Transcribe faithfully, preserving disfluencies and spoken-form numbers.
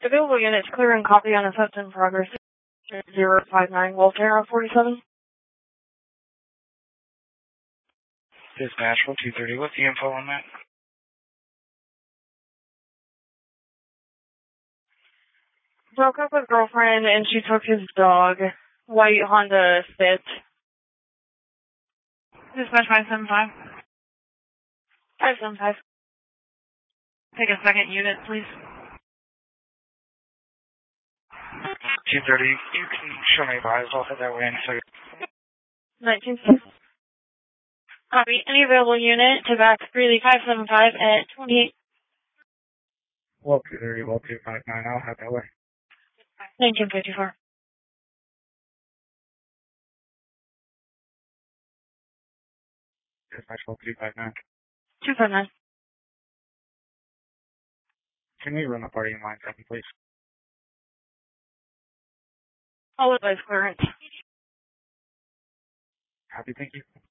Available units clear and copy on assault in progress. zero five nine Volterra forty-seven. Dispatch one two thirty. What's the info on that? Broke up with girlfriend and she took his dog. White Honda Fit. Dispatch five seven five. five seven five. Take a second unit, please. two thirty. You can show me vibes. I'll head that way in a second. nineteen. Copy. Any available unit to back Greeley five seven five at twenty-eight. Well, two thirty, well, two five nine. I'll head that way. nineteen fifty-four. Dispatch well, two five nine. two five nine. Can we run the party in line second, please? All advice clearance. Happy, thank you.